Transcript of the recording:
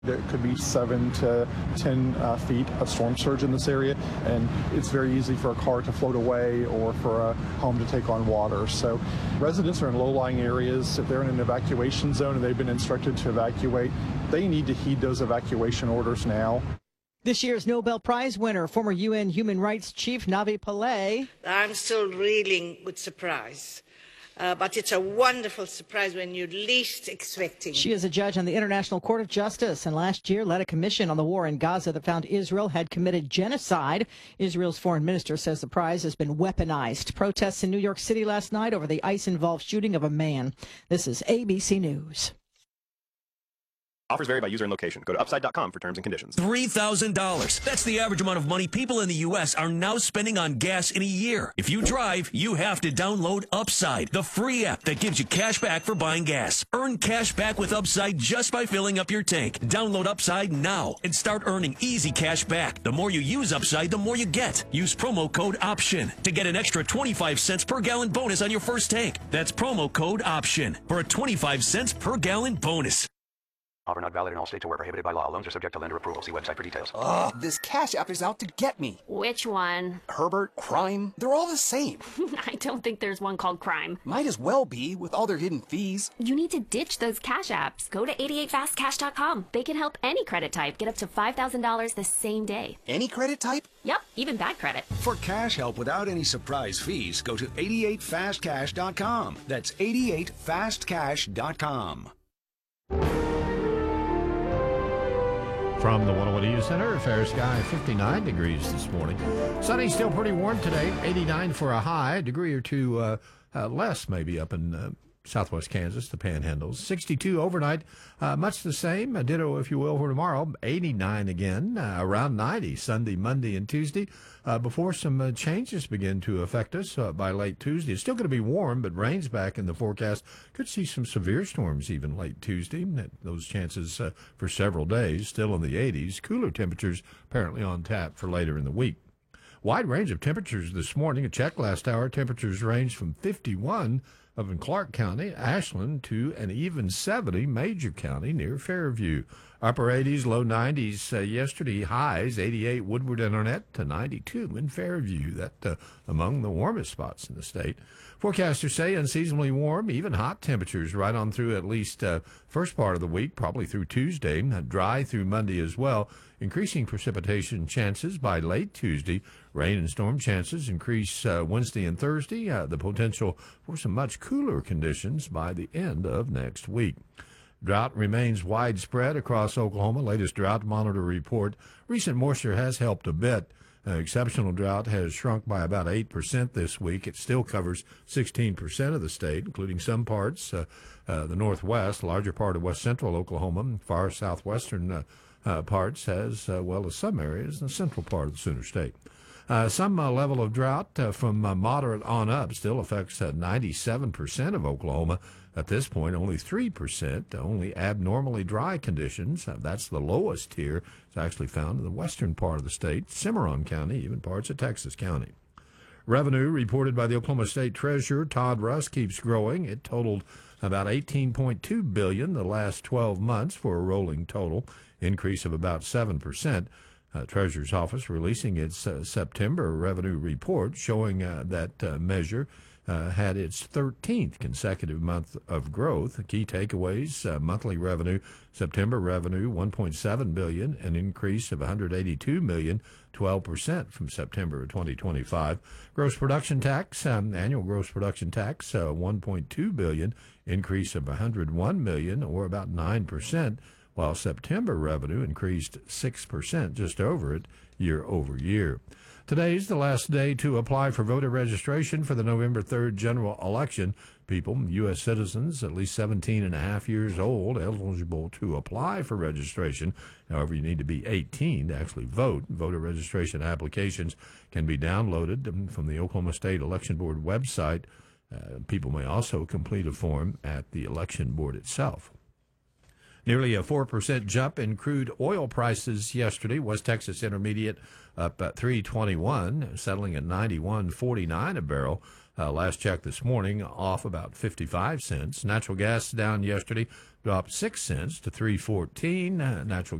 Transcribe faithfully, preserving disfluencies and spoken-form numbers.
There could be seven to ten uh, feet of storm surge in this area, and it's very easy for a car to float away or for a home to take on water. So residents are in low-lying areas. If they're in an evacuation zone and they've been instructed to evacuate, they need to heed those evacuation orders now. This year's Nobel Prize winner, former U N Human Rights Chief Navi Pillay. I'm still reeling with surprise. Uh, but it's a wonderful surprise when you're least expecting. She is a judge on the International Court of Justice, and last year led a commission on the war in Gaza that found Israel had committed genocide. Israel's foreign minister says the prize has been weaponized. Protests in New York City last night over the ICE-involved shooting of a man. This is A B C News. Offers vary by user and location. Go to upside dot com for terms and conditions. three thousand dollars. That's the average amount of money people in the U S are now spending on gas in a year. If you drive, you have to download Upside, the free app that gives you cash back for buying gas. Earn cash back with Upside just by filling up your tank. Download Upside now and start earning easy cash back. The more you use Upside, the more you get. Use promo code OPTION to get an extra twenty-five cents per gallon bonus on your first tank. That's promo code OPTION for a twenty-five cents per gallon bonus. Offer not valid in all states or where prohibited by law. Loans are subject to lender approval. See website for details. Ugh, this Cash App is out to get me. Which one? Herbert, Crime, they're all the same. I don't think there's one called Crime. Might as well be, with all their hidden fees. You need to ditch those Cash Apps. Go to eighty-eight fast cash dot com. They can help any credit type get up to five thousand dollars the same day. Any credit type? Yep, even bad credit. For cash help without any surprise fees, go to eighty-eight fast cash dot com. That's eighty-eight fast cash dot com. From the one oh one News Center, fair sky, fifty-nine degrees this morning. Sunny, still pretty warm today, eighty-nine for a high, a degree or two uh, uh, less maybe up in uh, southwest Kansas, the Panhandles. sixty-two overnight, uh, much the same, a ditto if you will for tomorrow, eighty-nine again, uh, around ninety Sunday, Monday, and Tuesday, uh, before some uh, changes begin to affect us uh, by late Tuesday. It's still going to be warm, but rain's back in the forecast. Could see some severe storms even late Tuesday. Those chances uh, for several days, still in the eighties. Cooler temperatures apparently on tap for later in the week. Wide range of temperatures this morning. A check last hour, temperatures ranged from fifty-one up in Clark County, Ashland, to an even seventy, Major County near Fairview. Upper eighties, low nineties uh, yesterday, highs eighty-eight Woodward and Arnett to ninety-two in Fairview. That uh, among the warmest spots in the state. Forecasters say unseasonably warm, even hot temperatures right on through at least uh, first part of the week, probably through Tuesday, dry through Monday as well. Increasing precipitation chances by late Tuesday. Rain and storm chances increase uh, Wednesday and Thursday. Uh, the potential for some much cooler conditions by the end of next week. Drought remains widespread across Oklahoma. Latest drought monitor report. Recent moisture has helped a bit. Uh, exceptional drought has shrunk by about eight percent this week. It still covers sixteen percent of the state, including some parts, uh, uh, the northwest, larger part of west central Oklahoma, far southwestern uh, uh, parts, as uh, well as some areas in the central part of the Sooner State. Uh, some uh, level of drought uh, from uh, moderate on up still affects uh, ninety-seven percent of Oklahoma. At this point, only three percent, only abnormally dry conditions. Uh, that's the lowest tier. It's actually found in the western part of the state, Cimarron County, even parts of Texas County. Revenue reported by the Oklahoma State Treasurer, Todd Russ, keeps growing. It totaled about eighteen point two billion dollars the last twelve months for a rolling total, increase of about seven percent. Uh, Treasurer's Office releasing its uh, September revenue report showing uh, that uh, measure uh, had its thirteenth consecutive month of growth. Key takeaways, uh, monthly revenue, September revenue one point seven billion dollars, an increase of one hundred eighty-two million dollars, twelve percent from September of twenty twenty-five. Gross production tax, um, annual gross production tax, uh, one point two billion dollars, increase of one hundred one million dollars, or about nine percent, while September revenue increased six percent, just over it, year over year. Today's the last day to apply for voter registration for the November third general election. People, U S citizens, at least seventeen and a half years old, eligible to apply for registration. However, you need to be eighteen to actually vote. Voter registration applications can be downloaded from the Oklahoma State Election Board website. Uh, people may also complete a form at the election board itself. Nearly a four percent jump in crude oil prices yesterday. West Texas Intermediate up at three twenty-one, settling at ninety-one forty-nine a barrel. Uh, last check this morning, off about fifty-five cents. Natural gas down yesterday dropped six cents to three fourteen. Uh, natural